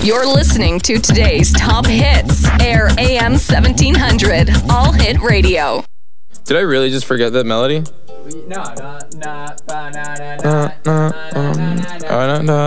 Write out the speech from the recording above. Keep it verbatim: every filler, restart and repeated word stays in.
You're listening to today's top hits. Air A M seventeen hundred, All Hit Radio. Did I really just forget that melody? No, no, no, no, no, no, no, no, no, no, no, no.